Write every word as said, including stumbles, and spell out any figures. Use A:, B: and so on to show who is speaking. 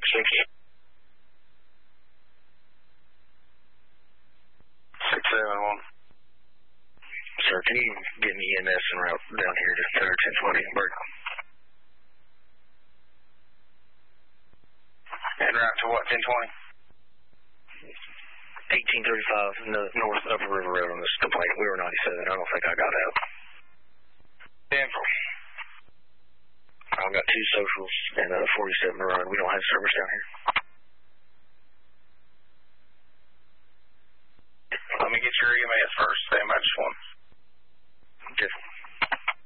A: Thank you. six seven one.
B: Sir, can you get me E M S and route down here to ten twenty Burke?
A: And route to what, ten twenty?
B: eighteen thirty-five no, North Upper River Road on this complaint. We were ninety-seven. I don't think I got out.
A: Denver.
B: I've got two socials and uh, forty-seven to run. We don't have service down here.
A: Let me get your E M S first. Stand by just one.
B: Just